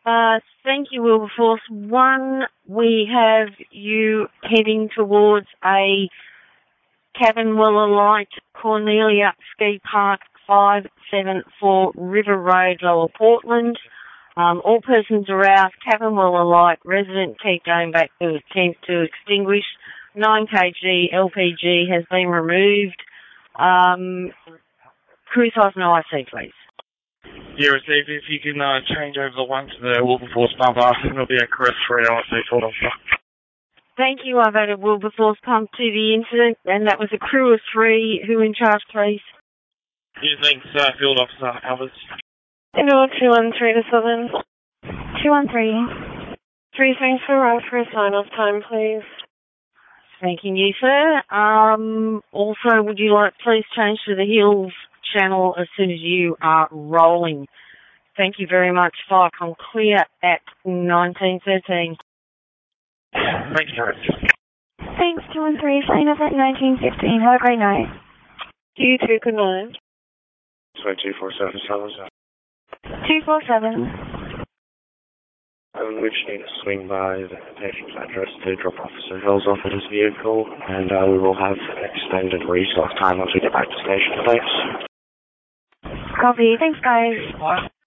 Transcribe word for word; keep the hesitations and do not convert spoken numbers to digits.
Uh, thank you, Wilberforce. One, we have you heading towards a Cabin Light Cornelia Ski Park, five seven four River Road, Lower Portland. Um, all persons are out. Cabin Light resident keep going back to attempt to extinguish. nine kilogram L P G has been removed. Um, crew size and I C, please. Yeah, received. If you can uh, change over the one to the Wilberforce number, it'll be a Chris three I C four officer. Thank you. I've added Wilberforce pump to the incident, and that was a crew of three. Who in charge, please? Yeah, thanks, uh, Field Officer Albers. Hello, two one three to seven. two one three. Three thanks for route for a sign-off time, please. Thanking you, sir. Um, also, would you like please change to the Hills channel as soon as you are rolling? Thank you very much. Fire come clear at nineteen thirteen. Thanks, Jared. Thanks, two one three. Sign off at nineteen fifteen. Have a great night. You too, good night. Sorry, two four seven, Sellers. two four seven. Um, we just need to swing by the patient's address to drop Officer Hills off at his vehicle, and uh, we will have extended resource time once we get back to station. Thanks. Copy. Thanks, guys. Bye.